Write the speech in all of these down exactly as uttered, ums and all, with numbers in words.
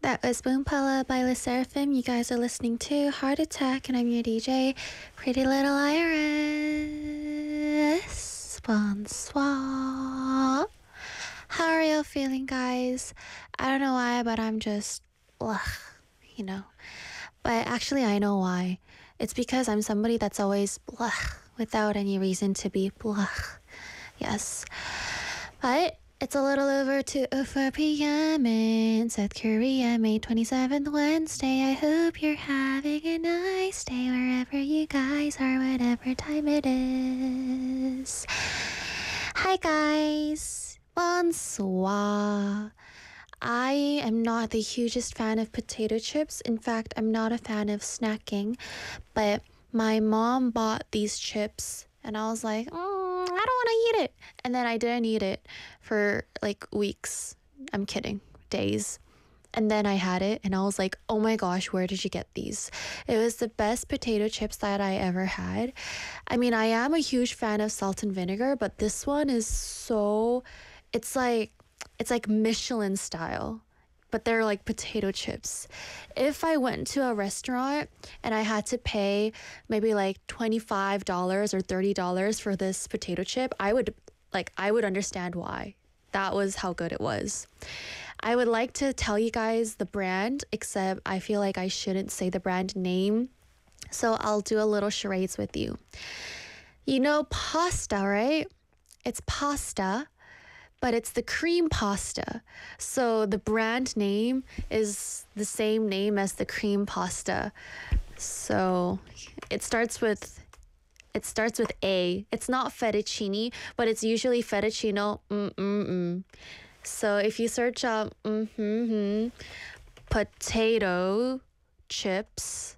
That was Boompala by Le Seraphim. You guys are listening to Heart Attack, and I'm your D J, Pretty Little Iris. Bonsoir. How are you feeling, guys? I don't know why, but I'm just, ugh, you know. But actually, I know why. It's because I'm somebody that's always blah, without any reason to be blah. Yes. But it's a little over two oh four p.m. in South Korea, May twenty-seventh, Wednesday. I hope you're having a nice day wherever you guys are, whatever time it is. Hi, guys. Bonsoir. I am not the hugest fan of potato chips. In fact, I'm not a fan of snacking. But my mom bought these chips, and I was like, mm, I don't want to eat it. And then I didn't eat it for like weeks. I'm kidding. Days. And then I had it, and I was like, oh my gosh, where did you get these? It was the best potato chips that I ever had. I mean, I am a huge fan of salt and vinegar, but this one is so, it's like, it's like Michelin style, but they're like potato chips. If I went to a restaurant and I had to pay maybe like twenty-five dollars or thirty dollars for this potato chip, I would like, I would understand why. That was how good it was. I would like to tell you guys the brand, except I feel like I shouldn't say the brand name. So I'll do a little charades with you. You know pasta, right? It's pasta, but it's the cream pasta. So the brand name is the same name as the cream pasta. So it starts with it starts with A. It's not fettuccine, but it's usually fettuccine. Mm-mm-mm. So if you search up mm-hmm, potato chips,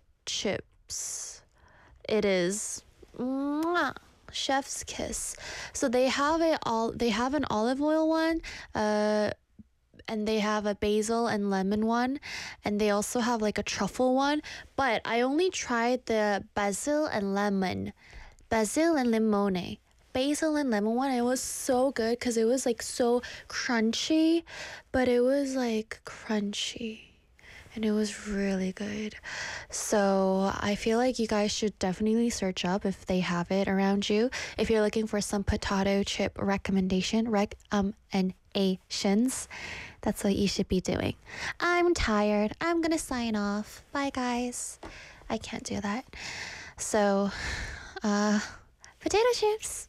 chips, it is mwah, chef's kiss. So they have a all they have an olive oil one, uh, and they have a basil and lemon one, and they also have like a truffle one. But I only tried the basil and lemon, basil and limone. Basil and lemon one, it was so good because it was like so crunchy, but it was like crunchy and it was really good. So I feel like you guys should definitely search up if they have it around you. If you're looking for some potato chip recommendation, rec um and Asians, that's what you should be doing. I'm tired. I'm gonna sign off. Bye, guys. I can't do that. So, uh, potato chips.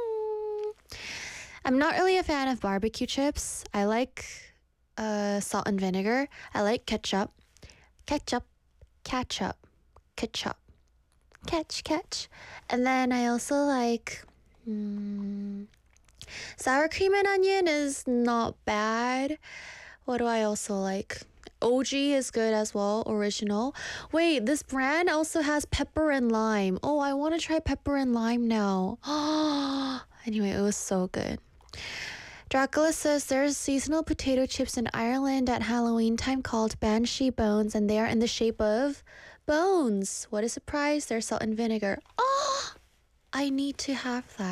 I'm not really a fan of barbecue chips. I like uh, salt and vinegar. I like ketchup. Ketchup. Ketchup. Ketchup. Catch, catch. And then I also like mm, sour cream and onion is not bad. What do I also like? O G is good as well, original. Wait, this brand also has pepper and lime. Oh, I want to try pepper and lime now. Anyway, it was so good. Dracula says there's seasonal potato chips in Ireland at Halloween time called Banshee Bones, and they are in the shape of bones. What a surprise. They're salt and vinegar. Oh, I need to have that.